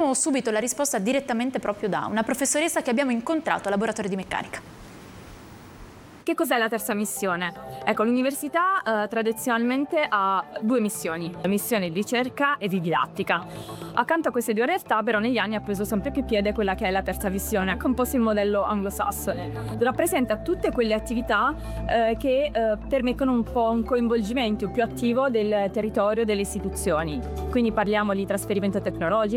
Sentiamo subito la risposta direttamente proprio da una professoressa che abbiamo incontrato al laboratorio di meccanica. Che cos'è la terza missione? Ecco, l'università tradizionalmente ha due missioni, la missione di ricerca e di didattica. Accanto a queste due realtà, però, negli anni ha preso sempre più piede quella che è la terza missione, che è un po' il modello anglosassone. Rappresenta tutte quelle attività che permettono un po' un coinvolgimento più attivo del territorio, delle istituzioni. Quindi parliamo di trasferimento tecnologico,